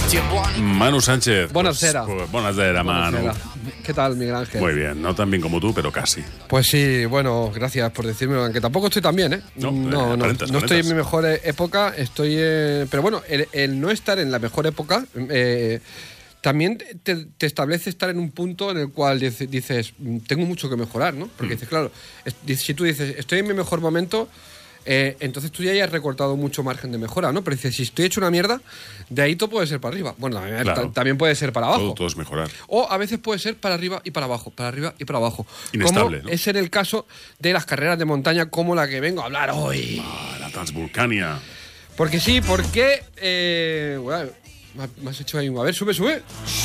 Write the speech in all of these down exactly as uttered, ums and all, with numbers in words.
Manu Sánchez. Buonasera. Pues, buonasera, Manu. Buonasera. ¿Qué tal, Miguel Ángel? Muy bien, no tan bien como tú, pero casi. Pues sí, bueno, gracias por decirme, aunque tampoco estoy tan bien, ¿eh? No, no, eh, no, aparentas, no estoy en aparentas. mi mejor eh, época, estoy... eh, pero bueno, el, el no estar en la mejor época eh, también te, te establece estar en un punto en el cual dice- dices, "Mm, tengo mucho que mejorar", ¿no? Porque Mm. dices, claro, es- dices- si tú dices, estoy en mi mejor momento... Eh, entonces tú ya has recortado mucho margen de mejora, ¿no? Pero dices, si estoy hecho una mierda, de ahí todo puede ser para arriba. Bueno, también, Claro. ta- también puede ser para abajo. Todo, todo es mejorar. O a veces puede ser para arriba y para abajo, para arriba y para abajo. Inestable, como ¿no? es en el caso de las carreras de montaña como la que vengo a hablar hoy. Ah, la Transvulcania. Porque sí, porque... Eh, bueno, me has- me has hecho ahí un... A ver, sube, sube.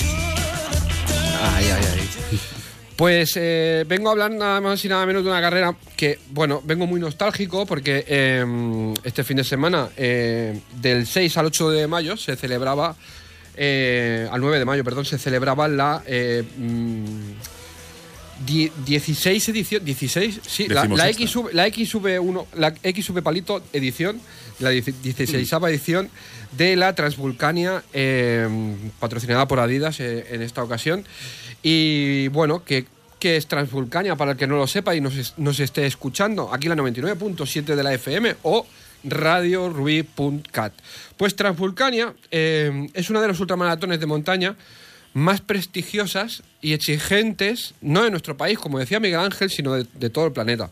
Ay, ay, ay. Pues eh, vengo a hablar nada más y nada menos de una carrera que, bueno, vengo muy nostálgico porque eh, este fin de semana, eh, del seis al ocho de mayo, se celebraba, eh, al nueve de mayo, perdón, se celebraba la eh, mm, die- dieciséis edición, dieciséis, sí, la, la Decimosexta. X V, la X V uno, la X V Palito edición, la dieciséisava edición de la Transvulcania, eh, patrocinada por Adidas eh, en esta ocasión. Y bueno, que, que es Transvulcania, para el que no lo sepa y nos, es- nos esté escuchando, aquí la noventa y nueve punto siete de la F M o radio rubí punto cat. Pues Transvulcania eh, es una de los ultramaratones de montaña más prestigiosas y exigentes, no de nuestro país, como decía Miguel Ángel, sino de, de todo el planeta.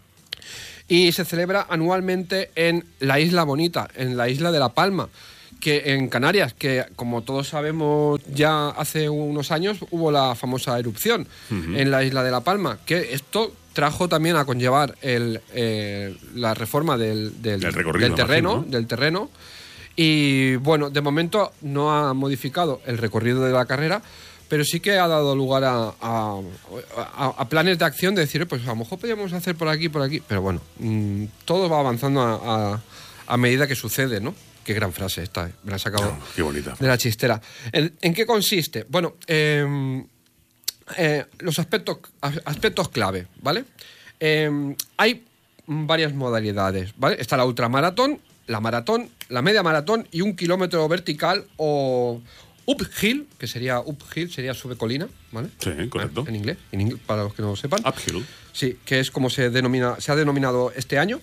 Y se celebra anualmente en la Isla Bonita, en la isla de La Palma, que en Canarias, que como todos sabemos ya hace unos años hubo la famosa erupción en la isla de La Palma, que esto trajo también a conllevar el, eh, la reforma del, del, Del recorrido, del terreno, imagino, ¿no? del terreno. Y bueno, de momento no ha modificado el recorrido de la carrera, pero sí que ha dado lugar a, a- a- a planes de acción de decir, pues a lo mejor podríamos hacer por aquí, por aquí. Pero bueno, mm, todo va avanzando a, a- a medida que sucede, ¿no? Qué gran frase esta, ¿eh? Me la he sacado Oh, qué bonita. de la chistera. ¿En, en qué consiste? Bueno, eh, eh, los aspectos, as- aspectos clave, ¿vale? Eh, hay varias modalidades, ¿vale? Está la ultramaratón, la maratón, la media maratón y un kilómetro vertical o uphill, que sería uphill, sería sube colina, ¿vale? Sí, correcto. En inglés, en inglés, para los que no lo sepan. Uphill. Sí, que es como se denomina, se ha denominado este año.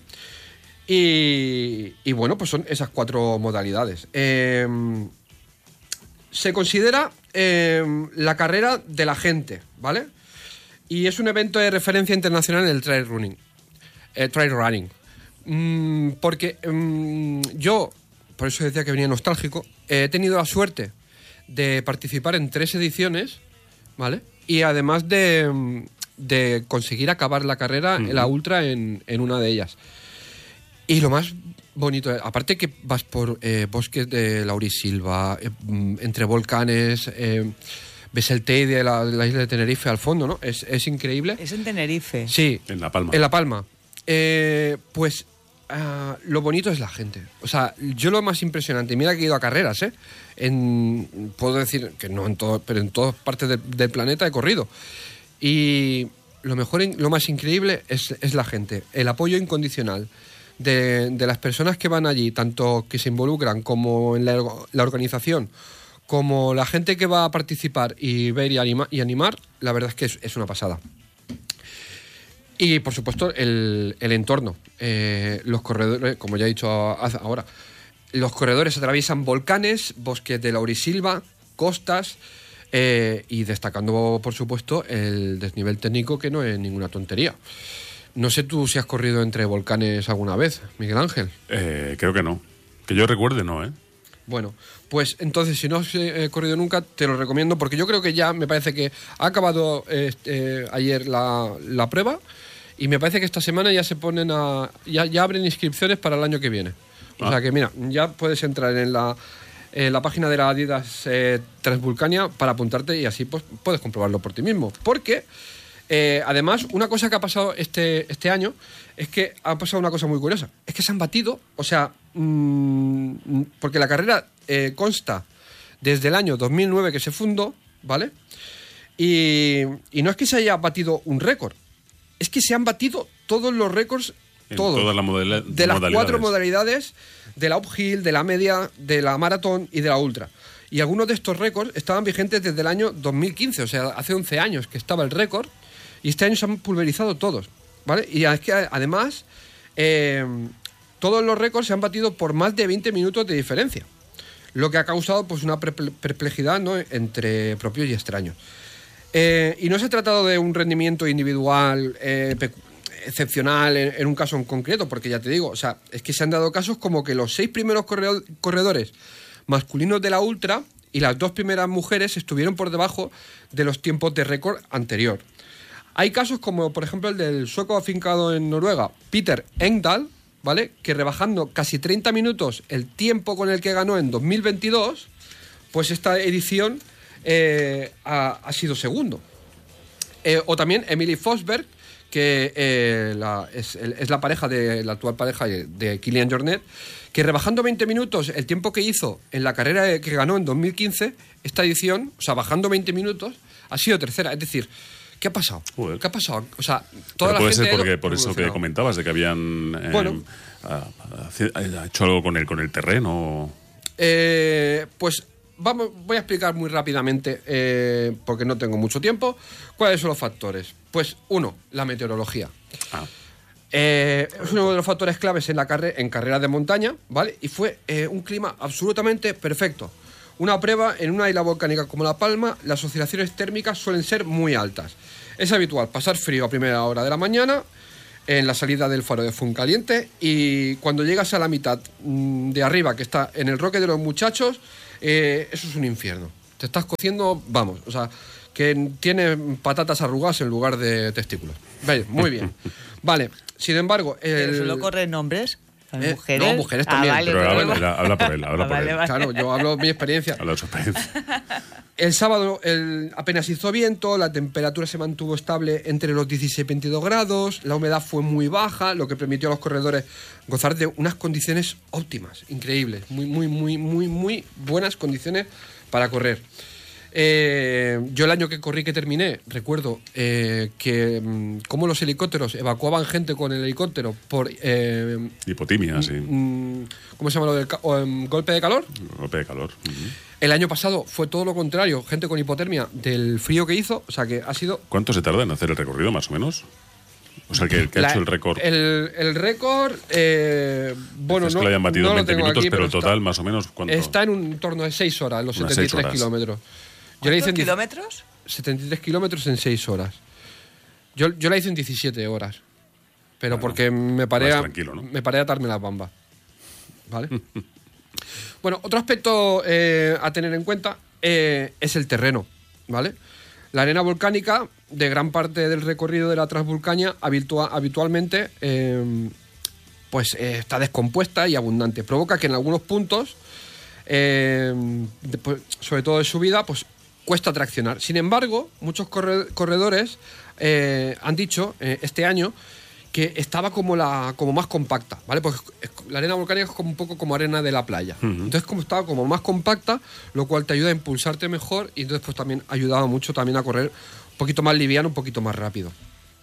Y, y bueno, pues son esas cuatro modalidades. Eh, se considera eh, la carrera de la gente, ¿vale? Y es un evento de referencia internacional en el trail running. Eh, trail running. Mm, porque mm, yo, por eso decía que venía nostálgico, he tenido la suerte de participar en tres ediciones, ¿vale? Y además de, mm, de conseguir acabar la carrera, Ujú. la ultra, en, en una de ellas. Y lo más bonito, aparte que vas por eh, bosques de laurisilva, eh, mm, entre volcanes, eh, ves el Teide, la, la isla de Tenerife al fondo, ¿no? Es, es increíble. Es en Tenerife. Sí, En La Palma. en La Palma. Eh, pues ah, lo bonito es la gente. O sea, yo lo más impresionante, mira que he ido a carreras, ¿eh? En, puedo decir que no en todo, pero en todas partes del, del planeta he corrido. Y lo mejor, in- lo más increíble es, es la gente, el apoyo incondicional de, de las personas que van allí, tanto que se involucran como en la, orga- la organización, como la gente que va a participar y ver y, anima- y animar, la verdad es que es, es una pasada. Y por supuesto el, el entorno. Eh, los corredores, como ya he dicho a- a- ahora, los corredores atraviesan volcanes, bosques de laurisilva, costas eh, y destacando por supuesto el desnivel técnico, que no es ninguna tontería. No sé tú si has corrido entre volcanes alguna vez, Miguel Ángel. Eh, creo que no. Que yo recuerde, no, ¿eh? Bueno, pues entonces si no has eh, corrido nunca, te lo recomiendo porque yo creo que ya me parece que ha acabado este, ayer la, la prueba y me parece que esta semana ya se ponen a... ya, ya abren inscripciones para el año que viene. O Ah. sea que mira, ya puedes entrar en la, en la página de la Adidas eh, Transvulcania para apuntarte y así pues puedes comprobarlo por ti mismo. Porque eh, además una cosa que ha pasado este, este año es que ha pasado una cosa muy curiosa. Es que se han batido, o sea, mmm, porque la carrera eh, consta desde el año dos mil nueve que se fundó, ¿vale? Y, y no es que se haya batido un récord, es que se han batido todos los récords, En todos, todas las modalidades. de las cuatro modalidades, de la uphill, de la media, de la maratón y de la ultra. Y algunos de estos récords estaban vigentes desde el año dos mil quince, o sea, hace once años que estaba el récord, y este año se han pulverizado todos, ¿vale? Y es que además, eh, todos los récords se han batido por más de veinte minutos de diferencia, lo que ha causado pues una perplejidad, ¿no?, entre propios y extraños. Eh, y no se ha tratado de un rendimiento individual eh, excepcional en, en un caso en concreto, porque ya te digo, o sea, es que se han dado casos como que los seis primeros corredor, corredores masculinos de la Ultra y las dos primeras mujeres estuvieron por debajo de los tiempos de récord anterior. Hay casos como, por ejemplo, el del sueco afincado en Noruega, Peter Engdahl, ¿vale?, que rebajando casi treinta minutos el tiempo con el que ganó en dos mil veintidós, pues esta edición eh, ha, ha sido segundo. Eh, o también Emily Forsberg, que eh, la, es, es la pareja de la actual pareja de Kilian Jornet, que rebajando veinte minutos el tiempo que hizo en la carrera que ganó en dos mil quince, esta edición, o sea, bajando veinte minutos, ha sido tercera. Es decir, ¿qué ha pasado? Joder. ¿Qué ha pasado? O sea, toda Pero la puede gente ser porque por eso que comentabas de que habían eh, bueno, a, a, hecho algo con el con el terreno. Eh, pues vamos, voy a explicar muy rápidamente, eh, porque no tengo mucho tiempo, cuáles son los factores. Pues uno, la meteorología. Ah. Eh, es uno de los factores claves en la carre en carreras de montaña, ¿vale? Y fue eh, un clima absolutamente perfecto. Una prueba en una isla volcánica como La Palma, las oscilaciones térmicas suelen ser muy altas. Es habitual pasar frío a primera hora de la mañana en la salida del faro de Fuencaliente, y cuando llegas a la mitad mmm, de arriba, que está en el Roque de los Muchachos, eh, eso es un infierno. Te estás cociendo, vamos, o sea, que tiene patatas arrugadas en lugar de testículos. Vale, muy bien. Vale, sin embargo... El... ¿Pero solo corren hombres? Eh, ¿Mujeres? No, mujeres también. Ah, vale, pero pero habla, luego... habla, habla por él, habla Ah, por vale, él. vale. Claro, yo hablo de mi experiencia. Habla de su experiencia. El sábado el, apenas hizo viento, la temperatura se mantuvo estable entre los dieciséis y veintidós grados, la humedad fue muy baja, lo que permitió a los corredores gozar de unas condiciones óptimas, increíbles, muy, muy, muy, muy, muy buenas condiciones para correr. Eh, yo el año que corrí, que terminé, recuerdo eh, que mm, cómo los helicópteros evacuaban gente con el helicóptero por... Eh, hipotimia, sí. Mm, ¿Cómo se llama lo del ca o, um, golpe de calor? Golpe de calor. Uh-huh. El año pasado fue todo lo contrario, gente con hipotermia del frío que hizo, o sea que ha sido... ¿Cuánto se tarda en hacer el recorrido, más o menos? O sea, el que, el que la, ha hecho el récord. El, el récord, eh, bueno, es no, que lo hayan batido no veinte minutos, aquí, pero el total, está, más o menos, ¿cuánto? Está en un torno de seis horas, en los Unas setenta y tres kilómetros. Yo ¿Cuántos hice kilómetros? setenta y tres kilómetros en seis horas. Yo, yo la hice en diecisiete horas. Pero bueno, porque me paré, a, ¿no? me paré a atarme las bambas. ¿Vale? Bueno, otro aspecto eh, a tener en cuenta eh, es el terreno. ¿Vale? La arena volcánica de gran parte del recorrido de la Transvulcania habitua, habitualmente eh, pues eh, está descompuesta y abundante. Provoca que en algunos puntos, eh, de, pues, sobre todo de subida, pues cuesta traccionar. Sin embargo, muchos corre corredores eh, han dicho eh, este año que estaba como la como más compacta, ¿vale? Pues la arena volcánica es como un poco como arena de la playa. Uh-huh. Entonces, como estaba como más compacta, lo cual te ayuda a impulsarte mejor, y entonces pues también ayudaba mucho también a correr un poquito más liviano, un poquito más rápido.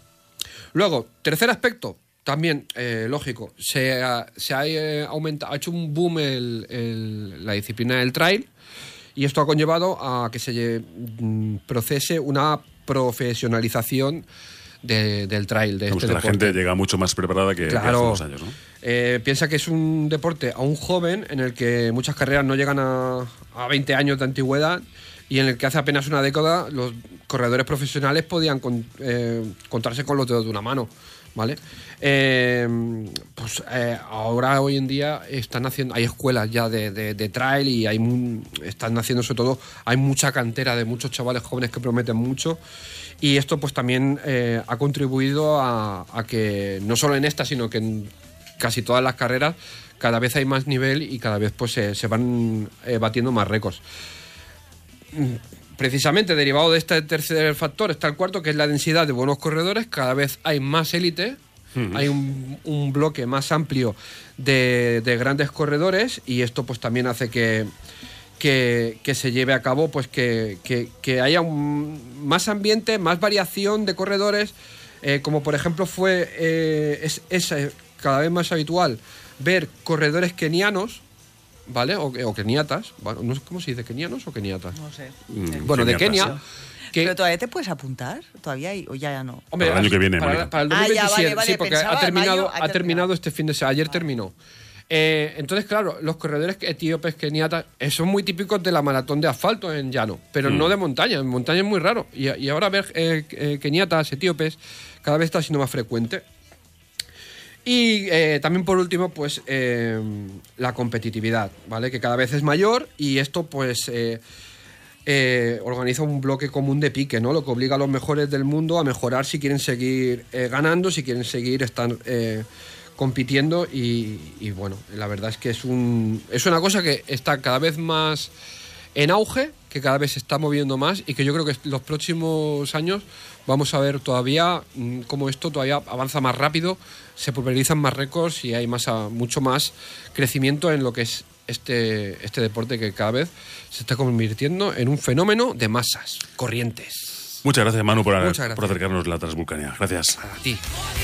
Luego, tercer aspecto, también eh, lógico, se ha, se ha eh, aumentado, ha hecho un boom el, el, la disciplina del trail, y esto ha conllevado a que se mm, procese una profesionalización de, del trail, de Vamos, este que la deporte. gente llega mucho más preparada que, claro, que hace unos años, ¿no? Eh, piensa que es un deporte aún joven, en el que muchas carreras no llegan a, a veinte años de antigüedad, y en el que hace apenas una década los corredores profesionales podían con, eh, contarse con los dedos de una mano, ¿vale? Eh, pues eh, ahora, hoy en día, están haciendo, hay escuelas ya de, de, de trail, y hay muy, están haciendo, sobre todo, hay mucha cantera de muchos chavales jóvenes que prometen mucho, y esto pues también eh, ha contribuido a, a que no solo en esta, sino que en casi todas las carreras cada vez hay más nivel, y cada vez pues se, se van eh, batiendo más récords. Precisamente derivado de este tercer factor está el cuarto, que es la densidad de buenos corredores. Cada vez hay más élite, uh-huh. hay un, un bloque más amplio de, de grandes corredores, y esto pues también hace que, que, que se lleve a cabo, pues que, que, que haya un, más ambiente, más variación de corredores, eh, como por ejemplo fue eh, es, es cada vez más habitual ver corredores kenianos, ¿vale? O, o keniatas, bueno, no sé cómo se dice, kenianos o keniatas. No sé. Mm, Bueno, de keniatas, Kenia. sí. Que, ¿Pero todavía te puedes apuntar? ¿Todavía hay, o ya, ya no? hombre, Para el año que viene, para, Mónica. para el Ah, dos mil ya, veintisiete, vale, vale, sí, porque pensaba ha en terminado, mayo, ha ha terminado terminado. este fin de semana, ayer terminó. Eh, entonces, claro, los corredores etíopes, keniatas, eh, son muy típicos de la maratón de asfalto en llano, pero Mm. no de montaña. En montaña es muy raro. Y, y ahora ver eh, eh, keniatas, etíopes, cada vez está siendo más frecuente. Y eh, también por último, pues eh, la competitividad, ¿vale? Que cada vez es mayor y esto pues eh, eh, organiza un bloque común de pique, ¿no? Lo que obliga a los mejores del mundo a mejorar si quieren seguir eh, ganando, si quieren seguir estar eh, compitiendo y, y bueno, la verdad es que es, un, es una cosa que está cada vez más en auge, que cada vez se está moviendo más y que yo creo que los próximos años vamos a ver todavía mm, cómo esto todavía avanza más rápido, se pulverizan más récords y hay más a- mucho más crecimiento en lo que es este, este deporte que cada vez se está convirtiendo en un fenómeno de masas, corrientes. Muchas gracias, Manu, por, Muchas gracias. por acercarnos la Transvulcania. Gracias. A ti.